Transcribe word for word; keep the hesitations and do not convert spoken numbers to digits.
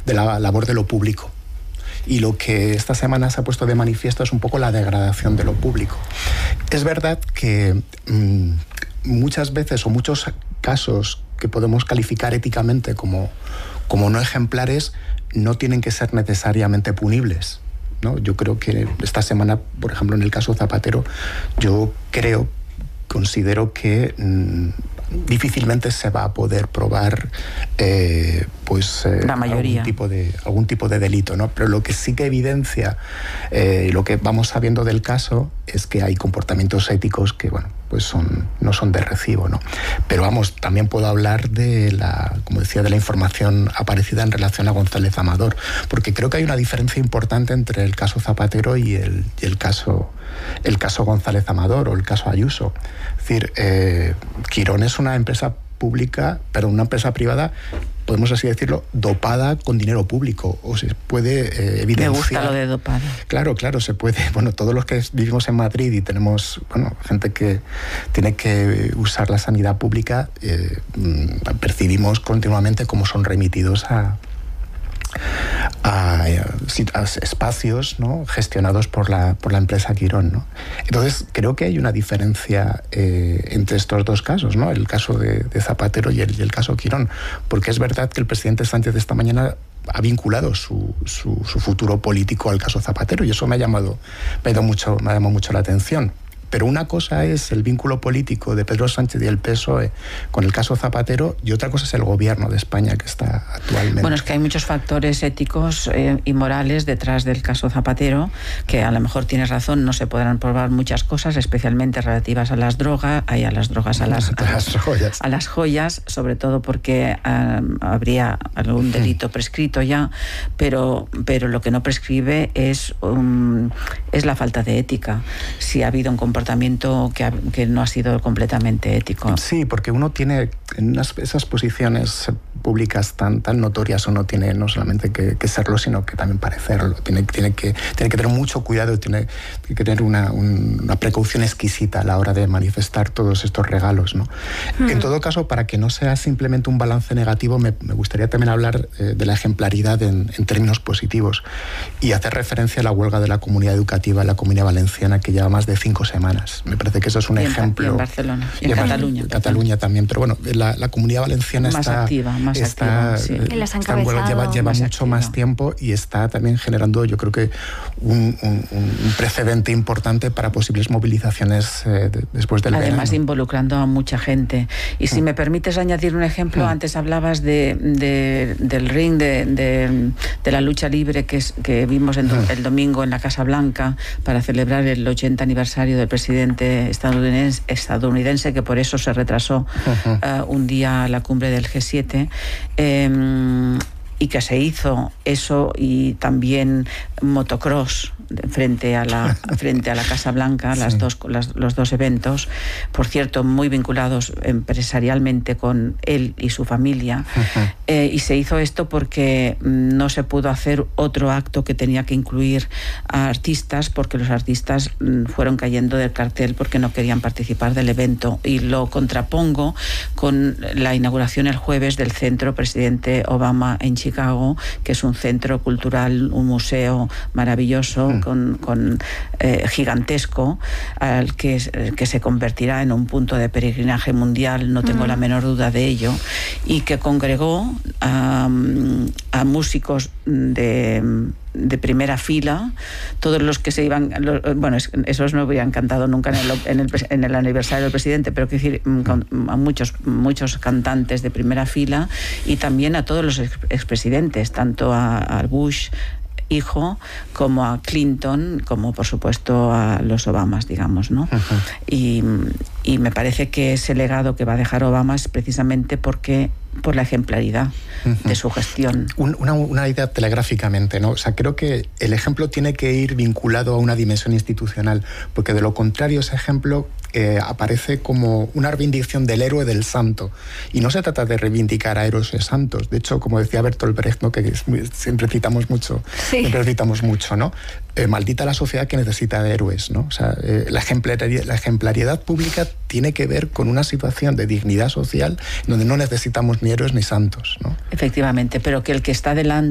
de la labor de lo público. Y lo que esta semana se ha puesto de manifiesto es un poco la degradación de lo público. Es verdad que mmm, muchas veces o muchos casos que podemos calificar éticamente como, como no ejemplares no tienen que ser necesariamente punibles, ¿no? Yo creo que esta semana, por ejemplo, en el caso Zapatero, yo creo, considero que mmm, difícilmente se va a poder probar eh, pues eh, la mayoría. algún tipo de algún tipo de delito, ¿no? Pero lo que sí que evidencia eh, lo que vamos sabiendo del caso es que hay comportamientos éticos que, bueno, pues son no son de recibo, ¿no? Pero vamos, también puedo hablar de la, como decía, de la información aparecida en relación a González Amador, porque creo que hay una diferencia importante entre el caso Zapatero y el, y el caso el caso González Amador o el caso Ayuso. Es decir, eh, Quirón es una empresa pública, pero una empresa privada, podemos así decirlo, dopada con dinero público. O se puede eh, evidenciar... Me gusta lo de dopado. Claro, claro, se puede. Bueno, todos los que vivimos en Madrid y tenemos, bueno, gente que tiene que usar la sanidad pública, eh, percibimos continuamente cómo son remitidos a... A, a espacios, ¿no?, gestionados por la, por la empresa Quirón, ¿no? Entonces, creo que hay una diferencia eh, entre estos dos casos, ¿no?, el caso de, de Zapatero y el, y el caso Quirón, porque es verdad que el presidente Sánchez esta mañana ha vinculado su, su, su futuro político al caso Zapatero, y eso me ha llamado, me ha, mucho, me ha llamado mucho la atención. Pero una cosa es el vínculo político de Pedro Sánchez y el P S O E con el caso Zapatero, y otra cosa es el gobierno de España que está actualmente. Bueno, es que hay muchos factores éticos eh, y morales detrás del caso Zapatero, que a lo mejor tienes razón, no se podrán probar muchas cosas, especialmente relativas a las drogas, a las drogas, a las, a las, joyas. a las joyas, sobre todo porque eh, habría algún delito prescrito ya, pero, pero lo que no prescribe es, um, es la falta de ética. Si ha habido un comportamiento que, ha, que no ha sido completamente ético. Sí, porque uno tiene en unas, esas posiciones públicas tan, tan notorias, uno tiene no solamente que, que serlo, sino que también parecerlo. Tiene, tiene, que, tiene que tener mucho cuidado, tiene que tener una, un, una precaución exquisita a la hora de manifestar todos estos regalos, ¿no? Mm. En todo caso, para que no sea simplemente un balance negativo, me, me gustaría también hablar eh, de la ejemplaridad en, en términos positivos y hacer referencia a la huelga de la comunidad educativa en la Comunidad Valenciana, que lleva más de cinco semanas. Me parece que eso es un y en, ejemplo. Y en Barcelona, y en, y en Cataluña. En Cataluña también, pero bueno, la, la Comunidad Valenciana más está... activa, más está, activa, sí. Eh, está en huelga, lleva, lleva más mucho activa. más tiempo y está también generando, yo creo que, un, un, un precedente importante para posibles movilizaciones eh, de, después del Además, verano. Además, involucrando a mucha gente. Y si mm. me permites añadir un ejemplo, mm. antes hablabas de, de, del ring, de, de, de la lucha libre que, es, que vimos en, mm. el domingo en la Casa Blanca para celebrar el ochenta aniversario del presidente estadounidense, estadounidense que por eso se retrasó uh-huh. uh, un día a la cumbre del G siete. Eh, y que se hizo eso y también motocross frente a la frente a la Casa Blanca, sí. las dos las, los dos eventos, por cierto muy vinculados empresarialmente con él y su familia. Uh-huh. eh, y se hizo esto porque no se pudo hacer otro acto que tenía que incluir a artistas, porque los artistas fueron cayendo del cartel porque no querían participar del evento, y lo contrapongo con la inauguración el jueves del Centro Presidente Obama en Chicago, que es un centro cultural, un museo maravilloso, mm. con, con eh, gigantesco, al que, que se convertirá en un punto de peregrinaje mundial, no tengo mm. la menor duda de ello, y que congregó a, a músicos de de primera fila, todos los que se iban, los, bueno, esos no hubieran cantado nunca en el, en el, en el aniversario del presidente, pero quiero decir, con, a muchos, muchos cantantes de primera fila, y también a todos los expresidentes, tanto a, a Bush hijo, como a Clinton, como por supuesto a los Obamas, digamos, ¿no? Uh-huh. Y, y me parece que ese legado que va a dejar Obama es precisamente porque por la ejemplaridad uh-huh. de su gestión. Un, una, una idea telegráficamente, ¿no? O sea, creo que el ejemplo tiene que ir vinculado a una dimensión institucional, porque de lo contrario ese ejemplo eh, aparece como una reivindicación del héroe del santo. Y no se trata de reivindicar a héroes santos. De hecho, como decía Bertolt Brecht, ¿no?, que es muy, siempre citamos mucho, sí. siempre citamos mucho, ¿no? Eh, maldita la sociedad que necesita de héroes, ¿no? O sea, eh, la, ejemplaridad, la ejemplaridad pública tiene que ver con una situación de dignidad social donde no necesitamos ni héroes ni santos, ¿no? Efectivamente, pero que el que está delante